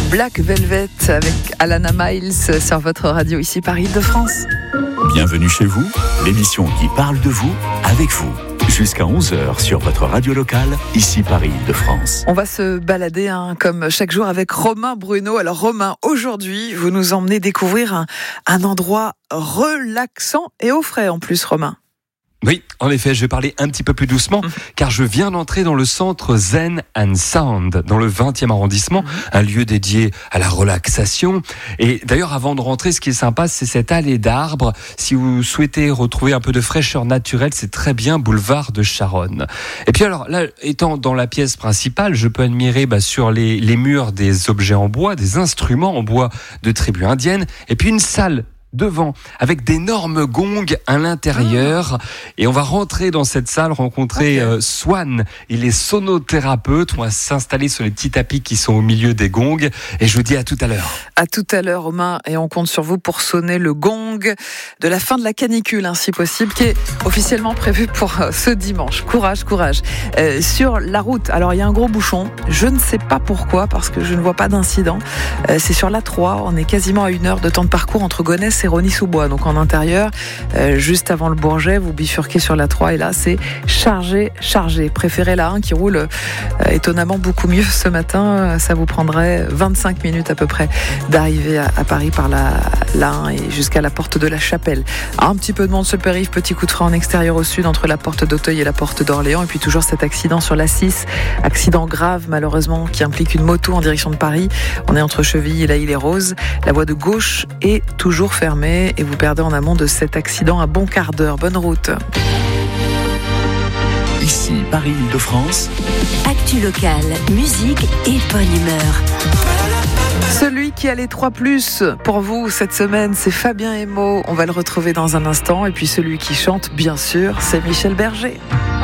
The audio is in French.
Black Velvet avec Alana Miles sur votre radio ici par Île-de-France. Bienvenue chez vous, l'émission qui parle de vous, avec vous. Jusqu'à 11h sur votre radio locale, ici par Île-de-France. On va se balader comme chaque jour avec Romain Bruno. Alors Romain, aujourd'hui, vous nous emmenez découvrir un endroit relaxant et au frais en plus, Romain. Oui, en effet, je vais parler un petit peu plus doucement, car je viens d'entrer dans le centre Zen and Sound, dans le 20e arrondissement, un lieu dédié à la relaxation. Et d'ailleurs, avant de rentrer, ce qui est sympa, c'est cette allée d'arbres. Si vous souhaitez retrouver un peu de fraîcheur naturelle, c'est très bien, boulevard de Charonne. Et puis alors, là, étant dans la pièce principale, je peux admirer sur les murs des objets en bois, des instruments en bois de tribus indiennes, et puis une salle devant, avec d'énormes gongs à l'intérieur. Et on va rentrer dans cette salle, rencontrer Swan. Il est sonothérapeute. On va s'installer sur les petits tapis qui sont au milieu des gongs. Et je vous dis à tout à l'heure. À tout à l'heure, Romain. Et on compte sur vous pour sonner le gong de la fin de la canicule, si possible, qui est officiellement prévu pour ce dimanche. Courage, courage. Sur la route, alors il y a un gros bouchon. Je ne sais pas pourquoi, parce que je ne vois pas d'incident. C'est sur l'A3. On est quasiment à 1 heure de temps de parcours entre Gonesse et Rosny-sous-Bois, donc en intérieur, juste avant le Bourget, vous bifurquez sur la 3 et là c'est chargé. Préférez la 1 qui roule étonnamment beaucoup mieux ce matin. Ça vous prendrait 25 minutes à peu près d'arriver à Paris par la 1 et jusqu'à la porte de la Chapelle. Un petit peu de monde sur le périph', petit coup de frein en extérieur au sud entre la porte d'Auteuil et la porte d'Orléans, et puis toujours cet accident sur la 6, accident grave malheureusement qui implique une moto en direction de Paris. On est entre Chevilly et la Île-et-Rose. La voie de gauche est toujours fermée et vous perdez en amont de cet accident un bon quart d'heure. Bonne route. Ici, Paris, Île-de-France. Actu locale, musique et bonne humeur. Celui qui a les 3+, pour vous cette semaine, c'est Fabien Emo. On va le retrouver dans un instant. Et puis celui qui chante, bien sûr, c'est Michel Berger.